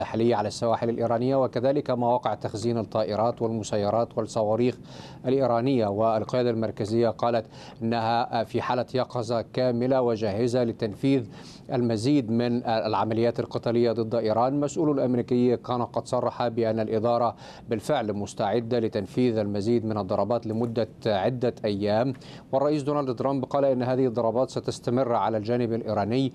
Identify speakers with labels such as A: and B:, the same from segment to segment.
A: الساحلية على السواحل الإيرانية، وكذلك مواقع تخزين الطائرات والمسيرات والصواريخ الإيرانية. والقيادة المركزية قالت أنها في حالة يقظة كاملة وجاهزة لتنفيذ المزيد من العمليات القتالية ضد إيران. مسؤول الأمريكي كان قد صرح بأن الإدارة بالفعل مستعدة لتنفيذ المزيد من الضربات لمدة عدة أيام. والرئيس دونالد ترامب قال أن هذه الضربات ستستمر على الجانب الإيراني،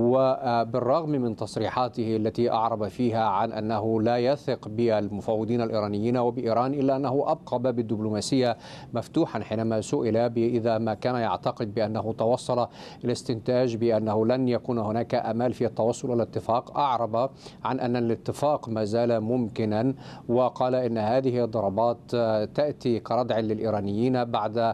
A: وبالرغم من تصريحاته التي أعرب فيها عن أنه لا يثق بالمفاوضين الإيرانيين وبإيران، إلا أنه أبقى باب الدبلوماسية مفتوحا حينما سئل إذا ما كان يعتقد بأنه توصل إلى استنتاج بأنه لن يكون هناك أمال في التوصل إلى اتفاق. أعرب عن أن الاتفاق ما زال ممكنا، وقال إن هذه الضربات تأتي كردع للإيرانيين بعد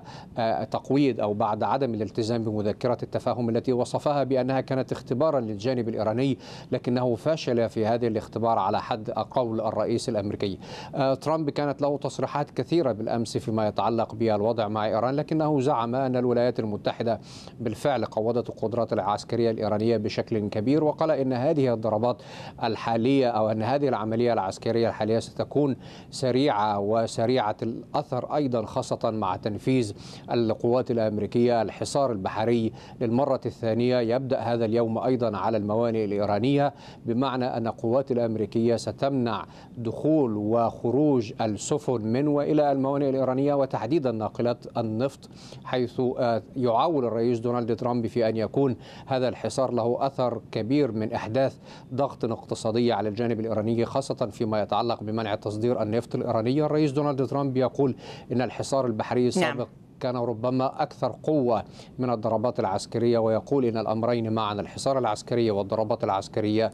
A: تقويض أو بعد عدم الالتزام بمذكرة التفاهم التي وصفها بأنها كانت اختبارا للجانب الإيراني، لكنه فشل في هذه الاختبار على حد قول الرئيس الأمريكي. ترامب كانت له تصريحات كثيرة بالأمس فيما يتعلق بالوضع مع إيران، لكنه زعم أن الولايات المتحدة بالفعل قوضت القدرات العسكرية الإيرانية بشكل كبير، وقال إن هذه الضربات الحالية أو أن هذه العملية العسكرية الحالية ستكون سريعة وسريعة الأثر أيضا، خاصة مع تنفيذ القوات الأمريكية الحصار البحري للمرة الثانية. يبدأ هذا اليوم أيضا على الموانئ الإيرانية، بمعنى أن القوات الأمريكية ستمنع دخول وخروج السفن من وإلى الموانئ الإيرانية، وتحديدا ناقلات النفط، حيث يعول الرئيس دونالد ترامب في أن يكون هذا الحصار له أثر كبير من إحداث ضغط اقتصادي على الجانب الإيراني، خاصة فيما يتعلق بمنع تصدير النفط الإيراني. الرئيس دونالد ترامب يقول إن الحصار البحري السابق كان ربما أكثر قوة من الضربات العسكرية، ويقول إن الأمرين معا، الحصار العسكري والضربات العسكرية،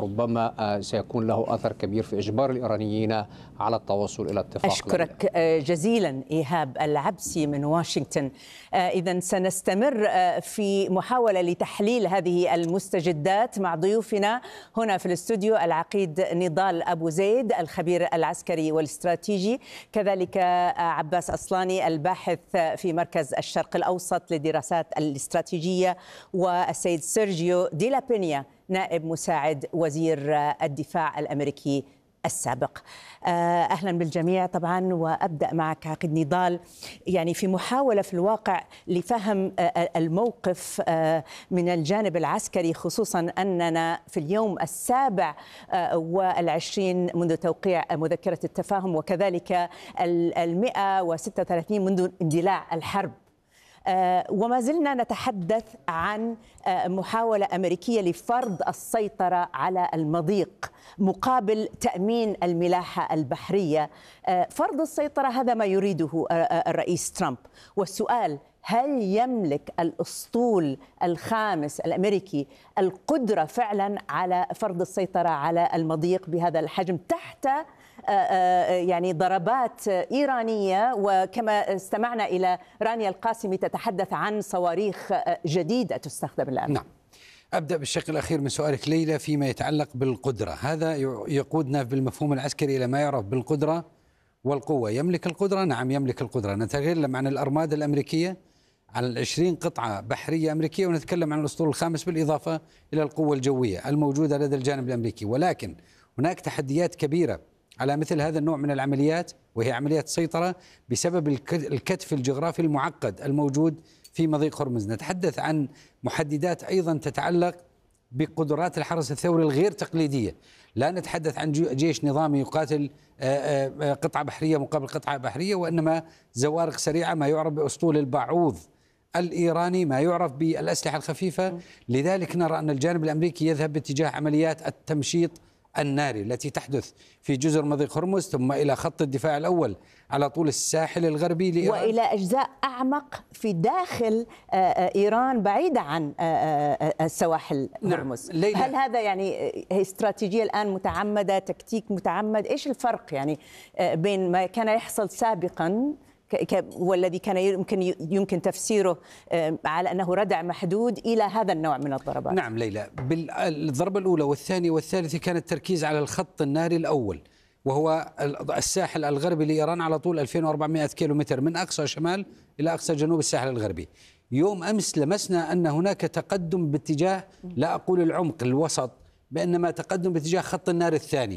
A: ربما سيكون له أثر كبير في إجبار الإيرانيين على التوصل إلى اتفاق.
B: أشكرك جزيلا إيهاب العبسي من واشنطن. إذن سنستمر في محاولة لتحليل هذه المستجدات مع ضيوفنا هنا في الاستوديو، العقيد نضال أبو زيد الخبير العسكري والاستراتيجي، كذلك عباس أصلاني الباحث في مركز الشرق الأوسط للدراسات الاستراتيجية، والسيد سيرجيو دي لا بينيا نائب مساعد وزير الدفاع الأمريكي السابق. أهلا بالجميع طبعا، وأبدأ معك عقيد نضال. يعني في محاولة في الواقع لفهم الموقف من الجانب العسكري، خصوصا أننا في اليوم 27 منذ توقيع مذكرة التفاهم، وكذلك 136 منذ اندلاع الحرب، وما زلنا نتحدث عن محاولة أمريكية لفرض السيطرة على المضيق مقابل تأمين الملاحة البحرية. فرض السيطرة هذا ما يريده الرئيس ترامب، والسؤال: هل يملك الأسطول الخامس الأمريكي القدرة فعلا على فرض السيطرة على المضيق بهذا الحجم تحت يعني ضربات إيرانية؟ وكما استمعنا إلى رانيا القاسمي تتحدث عن صواريخ جديدة تستخدم الآن.
C: نعم، أبدأ بالشق الأخير من سؤالك ليلى فيما يتعلق بالقدرة. هذا يقودنا بالمفهوم العسكري إلى ما يعرف بالقدرة والقوة. يملك القدرة؟ نعم يملك القدرة. نتكلم عن الأرمادة الأمريكية على 20 قطعة بحرية أمريكية، ونتكلم عن الأسطول الخامس بالإضافة إلى القوة الجوية الموجودة لدى الجانب الأمريكي. ولكن هناك تحديات كبيرة على مثل هذا النوع من العمليات، وهي عمليات سيطرة بسبب الكتف الجغرافي المعقد الموجود في مضيق هرمز. نتحدث عن محددات أيضا تتعلق بقدرات الحرس الثوري الغير تقليدية. لا نتحدث عن جيش نظامي يقاتل قطعة بحرية مقابل قطعة بحرية، وإنما زوارق سريعة، ما يعرف بأسطول البعوض الإيراني، ما يعرف بالأسلحة الخفيفة. لذلك نرى أن الجانب الأمريكي يذهب باتجاه عمليات التمشيط الناري التي تحدث في جزر مضيق هرمز، ثم إلى خط الدفاع الأول على طول الساحل الغربي لإيران،
B: وإلى أجزاء أعمق في داخل إيران بعيدة عن السواحل هرمز. هل هذا يعني استراتيجية الآن متعمدة، تكتيك متعمد؟ إيش الفرق يعني بين ما كان يحصل سابقا والذي كان يمكن تفسيره على أنه ردع محدود إلى هذا النوع من الضربات؟
C: نعم ليلى، بالضربة الأولى والثانية والثالثة كان التركيز على الخط الناري الأول، وهو الساحل الغربي لإيران على طول 2400 كيلومتر من أقصى شمال إلى أقصى جنوب الساحل الغربي. يوم أمس لمسنا أن هناك تقدم باتجاه، لا أقول العمق، الوسط، بإنما تقدم باتجاه خط النار الثاني.